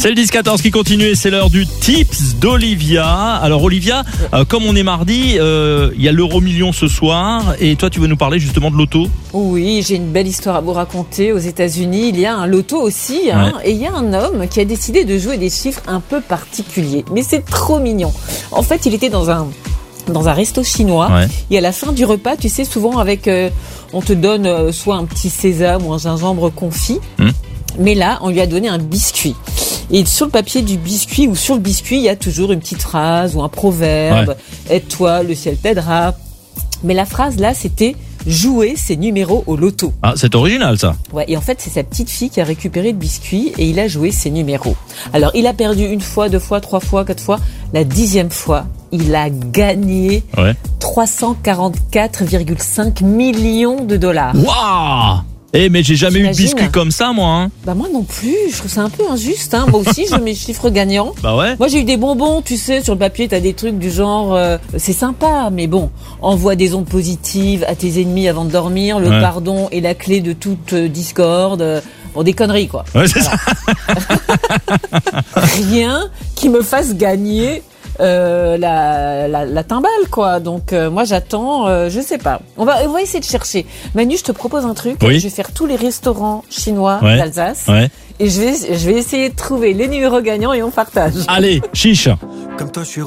C'est le 10-14 qui continue et c'est l'heure du tips d'Olivia. Alors Olivia, comme on est mardi, il y a l'Euro-Million ce soir et toi tu veux nous parler justement de l'auto. Oui, j'ai une belle histoire à vous raconter. Aux États-Unis, il y a un loto aussi, et il y a un homme qui a décidé de jouer des chiffres un peu particuliers. Mais c'est trop mignon. En fait, il était dans un resto chinois, et à la fin du repas, tu sais, souvent avec, on te donne soit un petit sésame ou un gingembre confit, mais là, on lui a donné un biscuit. Et sur le papier du biscuit ou sur le biscuit, il y a toujours une petite phrase ou un proverbe. Aide-toi, le ciel t'aidera. Mais la phrase là, c'était jouer ses numéros au loto. Ah, c'est original ça. Ouais, et en fait, c'est sa petite fille qui a récupéré le biscuit et il a joué ses numéros. Alors, il a perdu une fois, 2 fois, 3 fois, 4 fois. La 10e fois, il a gagné 344,5 millions de dollars. Waouh! Mais j'ai jamais eu de biscuit comme ça, moi. Bah moi non plus, je trouve ça un peu injuste. Moi aussi, je mets chiffres gagnants. Bah ouais. Moi j'ai eu des bonbons, tu sais, sur le papier, t'as des trucs du genre, c'est sympa, mais bon, envoie des ondes positives à tes ennemis avant de dormir. Le pardon est la clé de toute discorde. Bon, des conneries quoi. Ouais, c'est ça. Rien qui me fasse gagner la timbale quoi. Donc moi j'attends, je sais pas. On va essayer de chercher. Manu, je te propose un truc. Oui. Je vais faire tous les restaurants chinois d'Alsace et je vais essayer de trouver les numéros gagnants et on partage. Allez, chiche. Comme toi, je suis